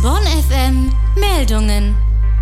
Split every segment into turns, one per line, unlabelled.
Bonn FM Meldungen.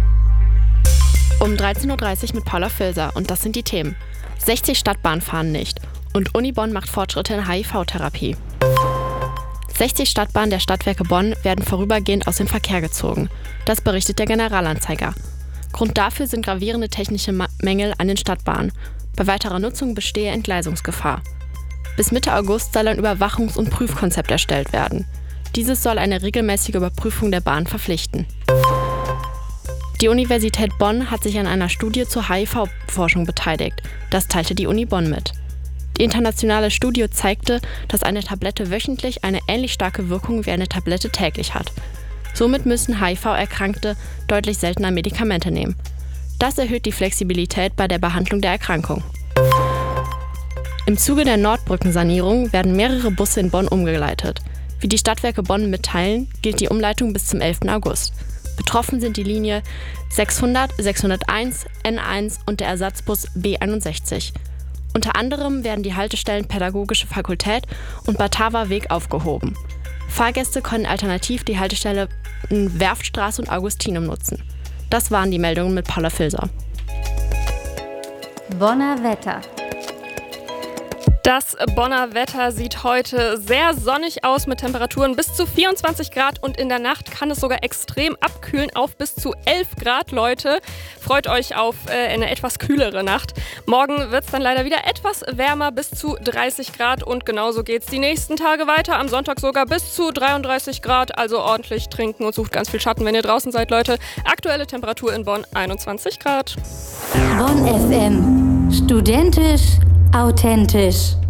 Um 13.30 Uhr mit Paula Filser und das sind die Themen. 60 Stadtbahnen fahren nicht und Uni Bonn macht Fortschritte in HIV-Therapie. 60 Stadtbahnen der Stadtwerke Bonn werden vorübergehend aus dem Verkehr gezogen. Das berichtet der Generalanzeiger. Grund dafür sind gravierende technische Mängel an den Stadtbahnen. Bei weiterer Nutzung bestehe Entgleisungsgefahr. Bis Mitte August soll ein Überwachungs- und Prüfkonzept erstellt werden. Dieses soll eine regelmäßige Überprüfung der Bahn verpflichten. Die Universität Bonn hat sich an einer Studie zur HIV-Forschung beteiligt. Das teilte die Uni Bonn mit. Die internationale Studie zeigte, dass eine Tablette wöchentlich eine ähnlich starke Wirkung wie eine Tablette täglich hat. Somit müssen HIV-Erkrankte deutlich seltener Medikamente nehmen. Das erhöht die Flexibilität bei der Behandlung der Erkrankung. Im Zuge der Nordbrückensanierung werden mehrere Busse in Bonn umgeleitet. Wie die Stadtwerke Bonn mitteilen, gilt die Umleitung bis zum 11. August. Betroffen sind die Linie 600, 601, N1 und der Ersatzbus B61. Unter anderem werden die Haltestellen Pädagogische Fakultät und Bataver Weg aufgehoben. Fahrgäste können alternativ die Haltestelle Werftstraße und Augustinum nutzen. Das waren die Meldungen mit Paula Filser.
Bonner Wetter.
Das Bonner Wetter sieht heute sehr sonnig aus mit Temperaturen bis zu 24 Grad und in der Nacht kann es sogar extrem abkühlen auf bis zu 11 Grad, Leute. Freut euch auf eine etwas kühlere Nacht. Morgen wird es dann leider wieder etwas wärmer bis zu 30 Grad und genauso geht es die nächsten Tage weiter. Am Sonntag sogar bis zu 33 Grad, also ordentlich trinken und sucht ganz viel Schatten, wenn ihr draußen seid, Leute. Aktuelle Temperatur in Bonn 21 Grad.
Bonn FM. Studentisch, authentisch.